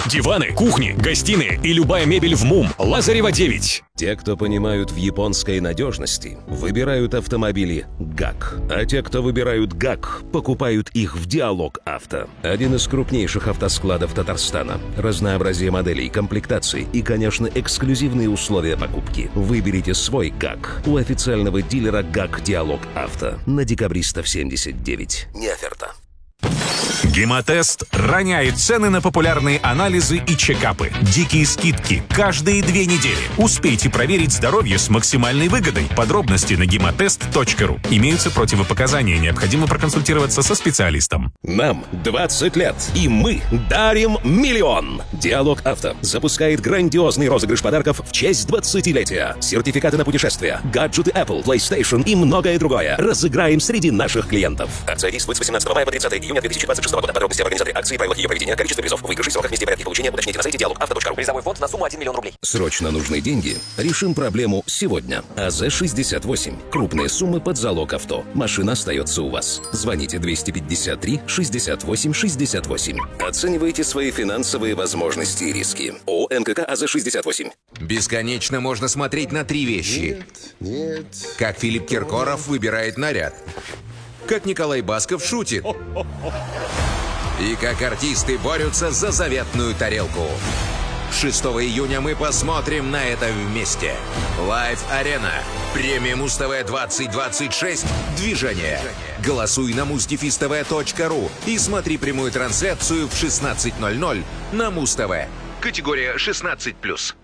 Диваны, кухни, гостиные и любая мебель в МУМ. Лазарева 9. Те, кто понимают в японской надежности, выбирают автомобили ГАК. А те, кто выбирают ГАК, покупают их в Диалог Авто. Один из крупнейших автоскладов Татарстана. Разнообразие моделей, комплектаций и, конечно, эксклюзивные условия покупки. Выберите свой ГАК у официального дилера ГАК Диалог Авто на Декабристов 79. Не оферта. Гемотест роняет цены на популярные анализы и чекапы. Дикие скидки каждые 2 недели. Успейте проверить здоровье с максимальной выгодой. Подробности на gematest.ru. Имеются противопоказания. Необходимо проконсультироваться со специалистом. Нам 20 лет, и мы дарим миллион. Диалог Авто запускает грандиозный розыгрыш подарков в честь 20-летия. Сертификаты на путешествия, гаджеты Apple, PlayStation и многое другое разыграем среди наших клиентов. Акция действует с 18 мая по 30 июня 2026 года. Подробности об организации акции, правилах ее проведения, количество призов, выигрышей, сроках, месте и порядке получения уточните на сайте dialogauto.ru. Призовой фонд на сумму 1 миллион рублей. Срочно нужны деньги? Решим проблему сегодня. АЗ-68. Крупные суммы под залог авто. Машина остается у вас. Звоните 253 68 68. Оценивайте свои финансовые возможности и риски. ООО НКК АЗ-68. Бесконечно можно смотреть на 3 вещи. Нет. Как Филипп Киркоров выбирает наряд. Как Николай Басков шутит. И как артисты борются за заветную тарелку. 6 июня мы посмотрим на это вместе. Live Arena. Премия Муз-ТВ 2026. Движение. Голосуй на muztv.tv.ru и смотри прямую трансляцию в 16:00 на Муз-ТВ. Категория 16+.